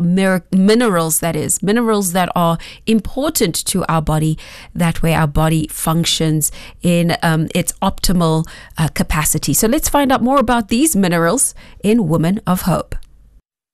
minerals, that is, minerals that are important to our body. That way our body functions in its optimal capacity. So let's find out more about these minerals in Woman of Hope.